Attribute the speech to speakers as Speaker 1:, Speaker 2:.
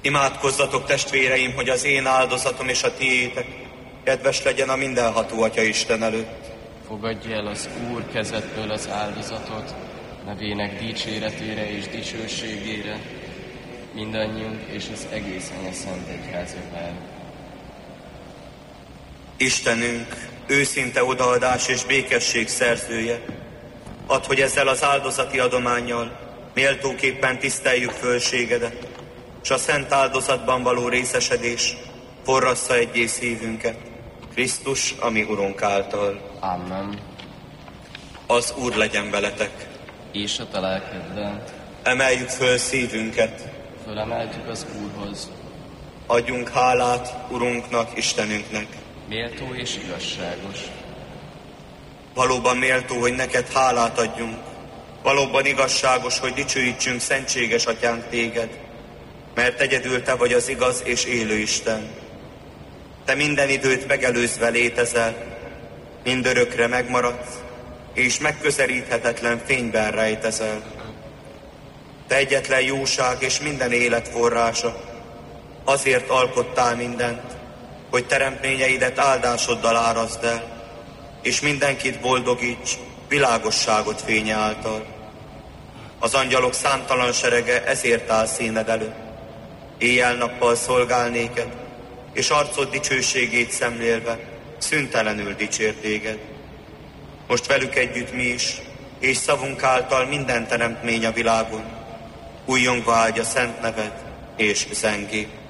Speaker 1: Imádkozzatok, testvéreim, hogy az én áldozatom és a tiétek kedves legyen a mindenható Atya Isten előtt.
Speaker 2: Fogadj el az Úr kezedből az áldozatot, nevének dicséretére és dicsőségére, mindannyiunk és az egész Anyaszent Egyház javára.
Speaker 1: Istenünk, őszinte odaadás és békesség szerzője, add, hogy ezzel az áldozati adománnyal méltóképpen tiszteljük fölségedet, s a szent áldozatban való részesedés forrassza egyé szívünket, Krisztus, a mi Urunk által.
Speaker 2: Amen.
Speaker 1: Az Úr legyen veletek.
Speaker 2: És a te lelkeddel.
Speaker 1: Emeljük föl szívünket.
Speaker 2: Fölemeltük az Úrhoz.
Speaker 1: Adjunk hálát Urunknak, Istenünknek.
Speaker 2: Méltó és igazságos.
Speaker 1: Valóban méltó, hogy neked hálát adjunk. Valóban igazságos, hogy dicsőítsünk szentséges Atyánk téged, mert egyedül te vagy az igaz és élő Isten. Te minden időt megelőzve létezel, mindörökre megmaradsz, és megközelíthetetlen fényben rejtezel. Te egyetlen jóság és minden élet forrása, azért alkottál mindent, hogy teremtményeidet áldásoddal árazd el, és mindenkit boldogíts világosságot fénye által. Az angyalok számtalan serege ezért áll színed előtt. Éjjel-nappal szolgál néked, és arcod dicsőségét szemlélve szüntelenül dicsér téged. Most velük együtt mi is, és szavunk által minden teremtmény a világon újjongva áldja szent neved és zengé.